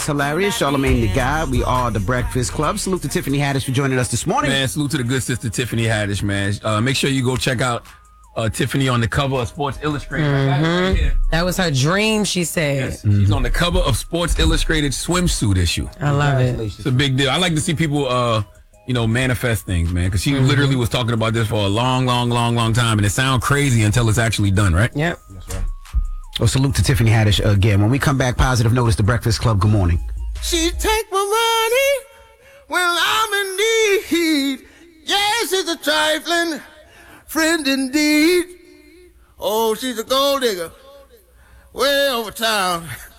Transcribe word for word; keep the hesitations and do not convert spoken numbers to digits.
Hilarious. Charlamagne the Guy. We are the Breakfast Club. Salute to Tiffany Haddish for joining us this morning. Man, salute to the good sister Tiffany Haddish, man. Uh, make sure you go check out uh, Tiffany on the cover of Sports Illustrated. Mm-hmm. Right that was her dream, she said. Yes, mm-hmm. She's on the cover of Sports Illustrated swimsuit issue. I love it. It's a big deal. I like to see people, uh, you know, manifest things, man, because she mm-hmm. literally was talking about this for a long, long, long, long time, and it sounds crazy until it's actually done, right? Yep. That's right. Well, salute to Tiffany Haddish again. When we come back, Positive Notice, the Breakfast Club. Good morning. She take my money when I'm in need. Yes, it's a trifling friend indeed. Oh, she's a gold digger way over town.